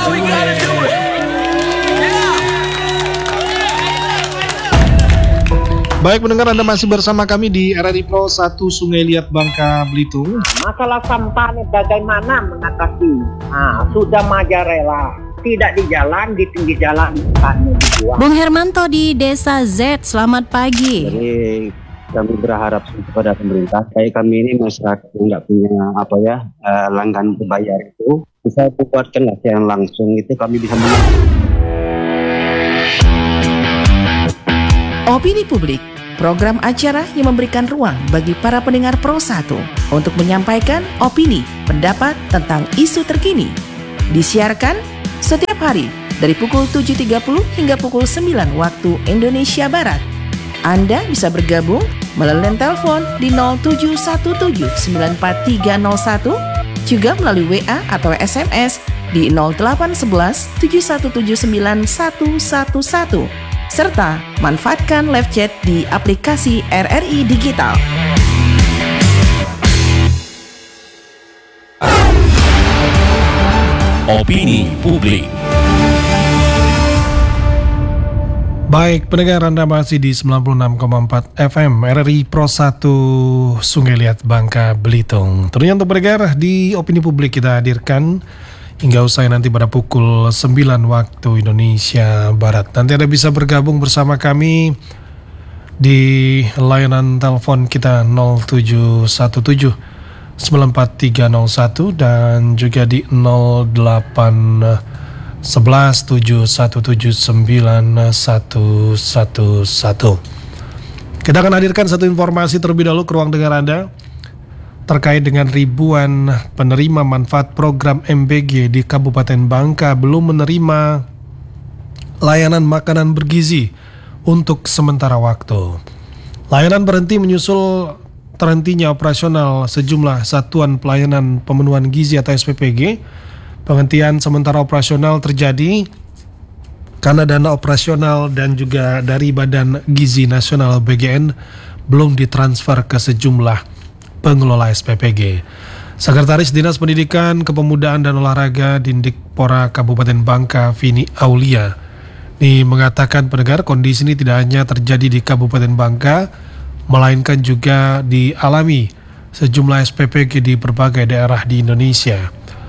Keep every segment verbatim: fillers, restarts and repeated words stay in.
Baik pendengar, Anda masih bersama kami di R R I Pro satu Sungai Liat, Bangka Belitung. Masalah sampah ini bagaimana mengatasi? Nah, sudah majarela, tidak di jalan, di pinggir jalan, bukannya dibuang. Bung Hermanto di Desa Z, selamat pagi. Jadi kami berharap kepada pemerintah, kayak kami ini masyarakat yang nggak punya apa ya uh, langganan berbayar itu, bisa buatkan latihan langsung, itu kami bisa menang. Opini Publik, program acara yang memberikan ruang bagi para pendengar Pro satu untuk menyampaikan opini, pendapat tentang isu terkini. Disiarkan setiap hari dari pukul tujuh tiga puluh hingga pukul sembilan waktu Indonesia Barat. Anda bisa bergabung melalui telepon di nol tujuh satu tujuh sembilan empat tiga nol satu, juga melalui W A atau S M S di nol delapan satu satu tujuh satu tujuh sembilan satu satu satu. Serta manfaatkan live chat di aplikasi R R I Digital. Opini Publik. Baik pendengar, Anda masih di sembilan puluh enam koma empat F M R R I Pro satu Sungai Liat, Bangka Belitung. Tentunya untuk pendengar di Opini Publik kita hadirkan hingga usai nanti pada pukul sembilan waktu Indonesia Barat. Nanti Anda bisa bergabung bersama kami di layanan telepon kita nol tujuh satu tujuh sembilan empat tiga nol satu dan juga di nol delapan satu satu tujuh satu tujuh sembilan satu satu satu. Kita akan hadirkan satu informasi terlebih dahulu ke ruang dengar Anda terkait dengan ribuan penerima manfaat program M B G di Kabupaten Bangka belum menerima layanan makanan bergizi untuk sementara waktu. Layanan berhenti menyusul terhentinya operasional sejumlah satuan pelayanan pemenuhan gizi atau S P P G. Penghentian sementara operasional terjadi karena dana operasional dan juga dari Badan Gizi Nasional B G N belum ditransfer ke sejumlah pengelola S P P G. Sekretaris Dinas Pendidikan, Kepemudaan dan Olahraga Dindikpora Kabupaten Bangka, Vini Aulia, ini mengatakan pendengar, kondisi ini tidak hanya terjadi di Kabupaten Bangka, melainkan juga dialami sejumlah S P P G di berbagai daerah di Indonesia.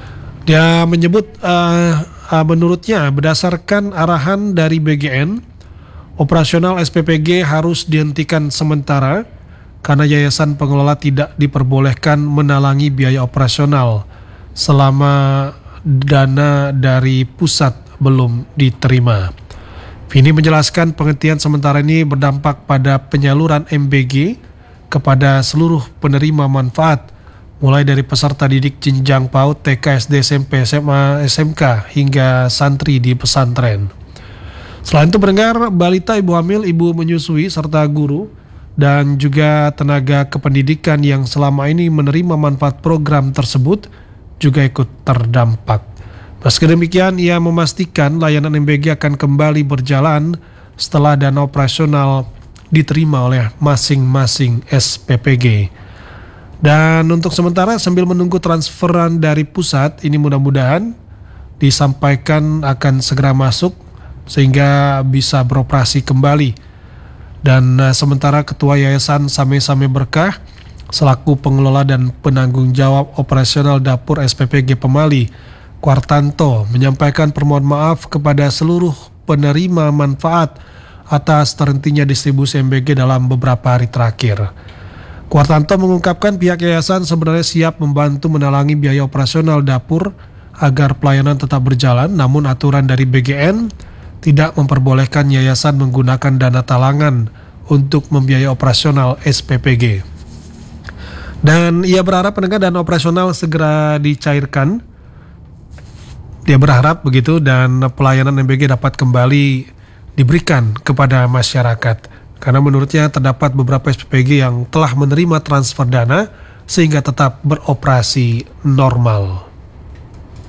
Dia menyebut uh, uh, menurutnya berdasarkan arahan dari B G N, operasional S P P G harus dihentikan sementara karena yayasan pengelola tidak diperbolehkan menalangi biaya operasional selama dana dari pusat belum diterima. Vini menjelaskan penghentian sementara ini berdampak pada penyaluran M B G kepada seluruh penerima manfaat, mulai dari peserta didik jenjang PAUD, T K, S D, S M P, S M A, S M K, hingga santri di pesantren. Selain itu pendengar, balita, ibu hamil, ibu menyusui, serta guru dan juga tenaga kependidikan yang selama ini menerima manfaat program tersebut juga ikut terdampak. Meski demikian, ia memastikan layanan M B G akan kembali berjalan setelah dana operasional diterima oleh masing-masing S P P G. Dan untuk sementara sambil menunggu transferan dari pusat, ini mudah-mudahan disampaikan akan segera masuk sehingga bisa beroperasi kembali. Dan uh, sementara Ketua Yayasan Same-Same Berkah selaku pengelola dan penanggung jawab operasional dapur S P P G Pemali, Kuartanto, menyampaikan permohonan maaf kepada seluruh penerima manfaat atas terhentinya distribusi M B G dalam beberapa hari terakhir. Kuartanto mengungkapkan pihak yayasan sebenarnya siap membantu menalangi biaya operasional dapur agar pelayanan tetap berjalan, namun aturan dari B G N tidak memperbolehkan yayasan menggunakan dana talangan untuk membiayai operasional S P P G. Dan ia berharap pendengar dana operasional segera dicairkan. Dia berharap begitu dan pelayanan M B G dapat kembali diberikan kepada masyarakat. Karena menurutnya terdapat beberapa S P P G yang telah menerima transfer dana sehingga tetap beroperasi normal.